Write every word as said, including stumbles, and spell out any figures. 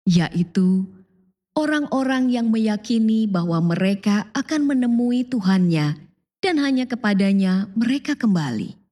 yaitu orang-orang yang meyakini bahwa mereka akan menemui Tuhannya dan hanya kepadanya mereka kembali.